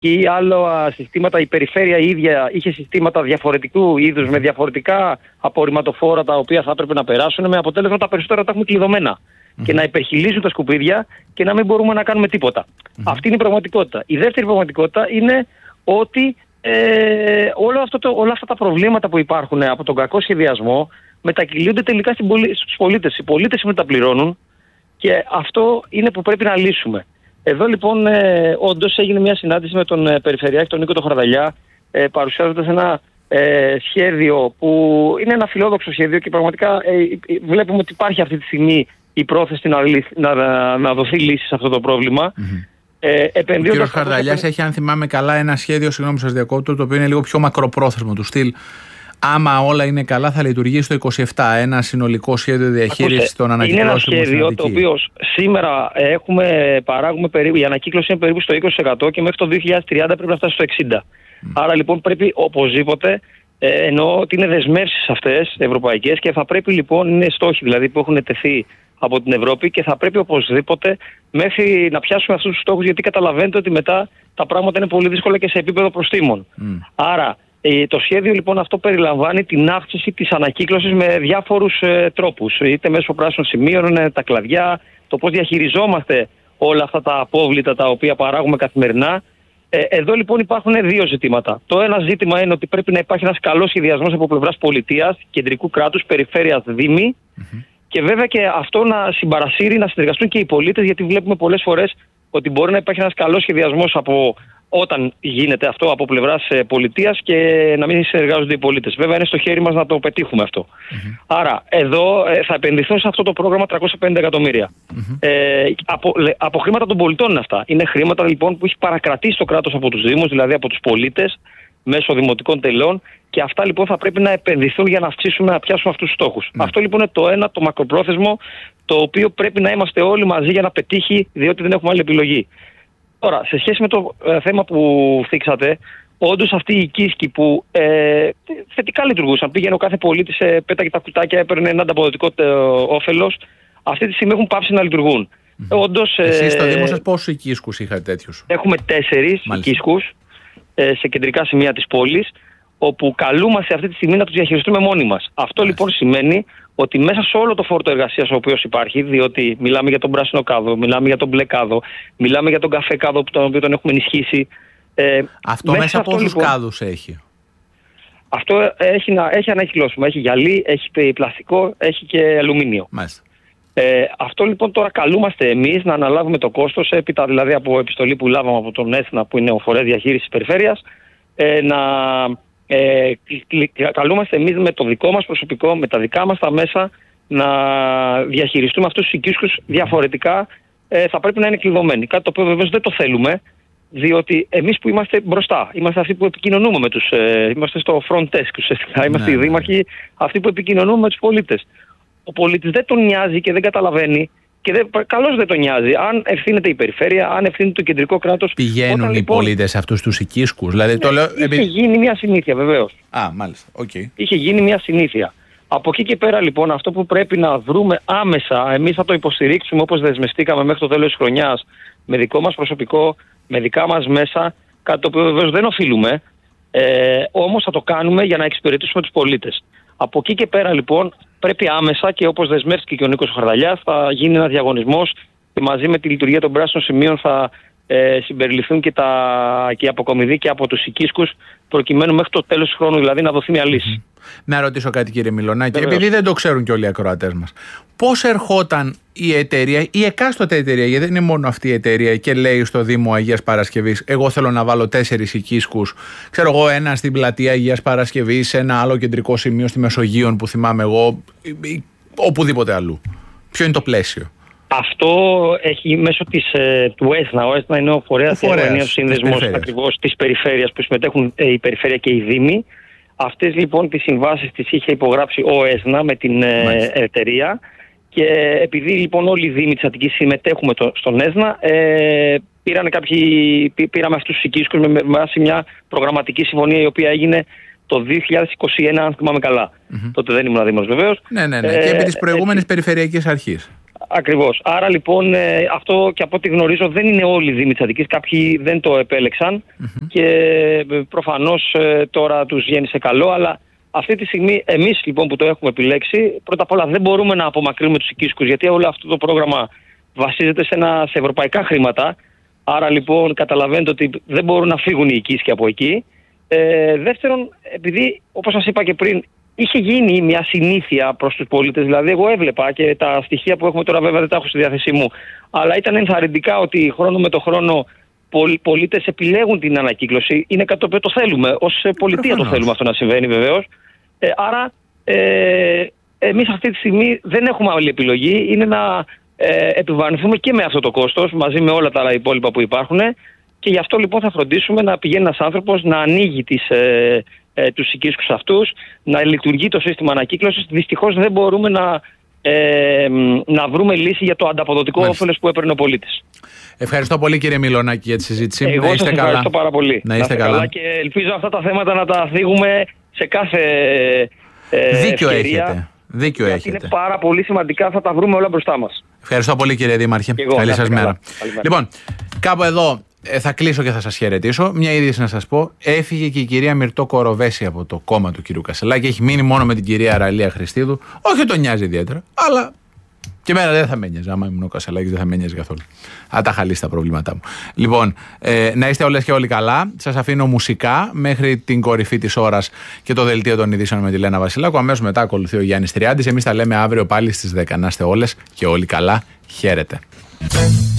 ή άλλα συστήματα, η περιφέρεια η ίδια είχε συστήματα διαφορετικού είδους με διαφορετικά απορριμματοφόρα τα οποία θα έπρεπε να περάσουν, με αποτέλεσμα τα περισσότερα τα έχουμε κλειδωμένα και να υπερχιλίζουν τα σκουπίδια και να μην μπορούμε να κάνουμε τίποτα. Αυτή είναι η πραγματικότητα. Η δεύτερη πραγματικότητα είναι ότι όλα αυτά τα προβλήματα που υπάρχουν από τον κακό σχεδιασμό μετακυλούνται τελικά στους πολίτες. Οι πολίτες τα πληρώνουν και αυτό είναι που πρέπει να λύσουμε. Εδώ λοιπόν όντως έγινε μια συνάντηση με τον Περιφερειάρχη, τον Νίκο τον Χαρδαλιά, παρουσιάζοντας ένα σχέδιο που είναι ένα φιλόδοξο σχέδιο και πραγματικά βλέπουμε ότι υπάρχει αυτή τη στιγμή η πρόθεση να δοθεί λύση σε αυτό το πρόβλημα. Ο κ. Χαρδαλιάς έχει, αν θυμάμαι καλά, ένα σχέδιο, συγγνώμη σας διακόπτω, το οποίο είναι λίγο πιο μακροπρόθεσμο του στυλ. Άμα όλα είναι καλά, θα λειτουργήσει το 27. Ένα συνολικό σχέδιο διαχείρισης των ανακυκλώσεων. Είναι ένα σχέδιο το οποίο σήμερα παράγουμε περίπου, η ανακύκλωση είναι περίπου στο 20% και μέχρι το 2030 πρέπει να φτάσει στο 60%. Άρα λοιπόν πρέπει οπωσδήποτε, εννοώ ότι είναι δεσμεύσεις αυτές ευρωπαϊκές και θα πρέπει λοιπόν, είναι στόχοι δηλαδή που έχουν τεθεί από την Ευρώπη και θα πρέπει οπωσδήποτε μέχρι να πιάσουμε αυτούς τους στόχους, γιατί καταλαβαίνετε ότι μετά τα πράγματα είναι πολύ δύσκολα και σε επίπεδο προστίμων. Άρα το σχέδιο λοιπόν αυτό περιλαμβάνει την αύξηση της ανακύκλωσης με διάφορους τρόπους, είτε μέσω πράσινων σημείων, τα κλαδιά, το πώς διαχειριζόμαστε όλα αυτά τα απόβλητα τα οποία παράγουμε καθημερινά. Εδώ λοιπόν υπάρχουν δύο ζητήματα. Το ένα ζήτημα είναι ότι πρέπει να υπάρχει ένας καλός σχεδιασμός από πλευράς πολιτείας, κεντρικού κράτους, περιφέρειας, δήμη και βέβαια και αυτό να συμπαρασύρει, να συνεργαστούν και οι πολίτες, γιατί βλέπουμε πολλές φορές ότι μπορεί να υπάρχει ένας καλός σχεδιασμός όταν γίνεται αυτό από πλευράς πολιτείας και να μην συνεργάζονται οι πολίτες. Βέβαια είναι στο χέρι μας να το πετύχουμε αυτό. Άρα εδώ θα επενδυθούν σε αυτό το πρόγραμμα 350 εκατομμύρια. Από χρήματα των πολιτών είναι αυτά. Είναι χρήματα λοιπόν που έχει παρακρατήσει το κράτος από τους Δήμους, δηλαδή από τους πολίτες, μέσω δημοτικών τελών, και αυτά λοιπόν θα πρέπει να επενδυθούν για να αυξήσουμε, να πιάσουμε αυτούς τους στόχους. Αυτό λοιπόν είναι το ένα, το μακροπρόθεσμο, το οποίο πρέπει να είμαστε όλοι μαζί για να πετύχει, διότι δεν έχουμε άλλη επιλογή. Τώρα, σε σχέση με το θέμα που θίξατε, όντως αυτοί οι οικίσκοι που θετικά λειτουργούσαν, πήγαινε ο κάθε πολίτης, πέταγε τα κουτάκια, έπαιρνε ένα ανταποδοτικό όφελος, αυτή τη στιγμή έχουν πάψει να λειτουργούν. Όντως, εσείς στο Δήμο σας πόσους οικίσκους είχατε τέτοιους? Έχουμε 4 οικίσκους σε κεντρικά σημεία της πόλης, όπου καλούμαστε αυτή τη στιγμή να τους διαχειριστούμε μόνοι μας. Αυτό λοιπόν σημαίνει ότι μέσα σε όλο το φόρτο εργασίας ο οποίος υπάρχει, διότι μιλάμε για τον πράσινο κάδο, μιλάμε για τον μπλε κάδο, μιλάμε για τον καφέ κάδο, τον οποίο τον έχουμε ενισχύσει. Αυτό μέσα από πόσους λοιπόν, κάδους έχει? Αυτό έχει ανακυκλώσιμο. Έχει γυαλί, έχει πλαστικό, έχει και αλουμίνιο. Αυτό λοιπόν τώρα καλούμαστε εμείς να αναλάβουμε το κόστος, έπειτα δηλαδή από επιστολή που λάβαμε από τον ΕΣΝΑ, που είναι ο φορέας διαχείρισης της περιφέρειας, καλούμαστε εμείς με το δικό μας προσωπικό, με τα δικά μας τα μέσα, να διαχειριστούμε αυτούς τους οικίσκους διαφορετικά. Θα πρέπει να είναι κλειδωμένοι. Κάτι το οποίο βεβαίως δεν το θέλουμε, διότι εμείς που είμαστε μπροστά, είμαστε αυτοί που επικοινωνούμε με τους. Είμαστε στο front desk ουσιαστικά. Είμαστε οι δήμαρχοι, αυτοί που επικοινωνούμε με τους πολίτες. Ο πολίτης δεν τον νοιάζει και δεν καταλαβαίνει. Και καλώς δεν τον νοιάζει. Αν ευθύνεται η περιφέρεια, αν ευθύνεται το κεντρικό κράτος. Πηγαίνουν οι πολίτες σε αυτούς τους οικίσκους? Δηλαδή, είχε γίνει μια συνήθεια, βεβαίως. Μάλιστα. Okay. Είχε γίνει μια συνήθεια. Από εκεί και πέρα λοιπόν, αυτό που πρέπει να βρούμε άμεσα, εμείς θα το υποστηρίξουμε όπως δεσμευτήκαμε μέχρι το τέλος της χρονιάς, με δικό μας προσωπικό, με δικά μας μέσα, κάτι το οποίο βεβαίως δεν οφείλουμε, όμως θα το κάνουμε για να εξυπηρετήσουμε τους πολίτες. Από εκεί και πέρα λοιπόν πρέπει άμεσα, και όπως δεσμεύτηκε και ο Νίκος Χαρδαλιάς, θα γίνει ένας διαγωνισμός και μαζί με τη λειτουργία των πράσινων σημείων θα συμπεριληφθούν και η αποκομιδή και από τους οικίσκους, προκειμένου μέχρι το τέλος του χρόνου δηλαδή να δοθεί μια λύση. Να ρωτήσω κάτι, κύριε Μιλωνάκη, επειδή δεν το ξέρουν και όλοι οι ακροατές μας. Πώς ερχόταν η εταιρεία, η εκάστοτε εταιρεία, γιατί δεν είναι μόνο αυτή η εταιρεία, και λέει στο Δήμο Αγίας Παρασκευής, εγώ θέλω να βάλω 4 οικίσκους, ξέρω εγώ, ένα στην πλατεία Αγίας Παρασκευής, ένα άλλο κεντρικό σημείο στη Μεσογείων που θυμάμαι εγώ, οπουδήποτε αλλού? Ποιο είναι το πλαίσιο? Αυτό έχει μέσω του ΕΣΝΑ. Ο ΕΣΝΑ είναι ο φορέας σύνδεσμος ακριβώς της περιφέρειας, που συμμετέχουν η περιφέρεια και οι δήμοι. Αυτές λοιπόν τις συμβάσεις τις είχε υπογράψει ο ΕΣΝΑ με την εταιρεία, και επειδή λοιπόν όλοι οι δήμοι της Αττικής συμμετέχουμε στον ΕΣΝΑ, πήραμε αυτούς τους οικίσκους με βάση μια προγραμματική συμφωνία η οποία έγινε το 2021, αν θυμάμαι καλά. Τότε δεν ήμουν δήμος βεβαίως. Ναι. Και επί της προηγούμενης περιφερειακής αρχής. Ακριβώς. Άρα λοιπόν αυτό, και από ό,τι γνωρίζω, δεν είναι όλοι οι Δήμοι της Αττικής. Κάποιοι δεν το επέλεξαν και προφανώς τώρα τους γέννησε καλό. Αλλά αυτή τη στιγμή εμείς λοιπόν που το έχουμε επιλέξει, πρώτα απ' όλα δεν μπορούμε να απομακρύνουμε τους οικίσκους, γιατί όλο αυτό το πρόγραμμα βασίζεται σε ευρωπαϊκά χρήματα. Άρα λοιπόν καταλαβαίνετε ότι δεν μπορούν να φύγουν οι οικίσκοι από εκεί. Δεύτερον, επειδή όπως σας είπα και πριν, είχε γίνει μια συνήθεια προς τους πολίτες. Δηλαδή, εγώ έβλεπα και τα στοιχεία που έχουμε τώρα, βέβαια δεν τα έχω στη διάθεσή μου, αλλά ήταν ενθαρρυντικά ότι χρόνο με το χρόνο πολίτες επιλέγουν την ανακύκλωση. Είναι κάτι το οποίο το θέλουμε. Ως πολιτεία το θέλουμε αυτό να συμβαίνει, βεβαίως. Άρα, εμείς αυτή τη στιγμή δεν έχουμε άλλη επιλογή. Είναι να επιβαρυνθούμε και με αυτό το κόστος, μαζί με όλα τα άλλα υπόλοιπα που υπάρχουν. Και γι' αυτό λοιπόν θα φροντίσουμε να πηγαίνει ένας άνθρωπος να ανοίγει τους οικίσκους αυτούς, να λειτουργεί το σύστημα ανακύκλωσης. Δυστυχώς δεν μπορούμε να βρούμε λύση για το ανταποδοτικό όφελος που έπαιρνε ο πολίτης. Ευχαριστώ πολύ, κύριε Μιλωνάκη, για τη συζήτηση. Εγώ σας ευχαριστώ πάρα πολύ. Να είστε καλά. Και ελπίζω αυτά τα θέματα να τα θίγουμε σε κάθε Δίκιο ευκαιρία. Δίκιο έχετε. Είναι πάρα πολύ σημαντικά, θα τα βρούμε όλα μπροστά μας. Ευχαριστώ πολύ, κύριε Δήμαρχε. Καλή σας μέρα. Λοιπόν, κάπου εδώ θα κλείσω και θα σας χαιρετήσω. Μια είδηση να σας πω. Έφυγε και η κυρία Μυρτώ Κοροβέση από το κόμμα του κυρίου Κασελάκη. Έχει μείνει μόνο με την κυρία Αραλία Χριστίδου. Όχι, τον νοιάζει ιδιαίτερα, αλλά και εμένα δεν θα με νοιάζει. Άμα ήμουν ο Κασελάκης, δεν θα με νοιάζει καθόλου. Θα τα χαλίσει τα προβλήματά μου. Λοιπόν, να είστε όλες και όλοι καλά. Σας αφήνω μουσικά μέχρι την κορυφή της ώρας και το δελτίο των ειδήσεων με τη Λένα Βασιλάκου. Αμέσως μετά ακολουθεί ο Γιάννης Τριάντης. Εμείς τα λέμε αύριο πάλι στις 10. Να είστε όλες και όλοι καλά. Χαίρετε.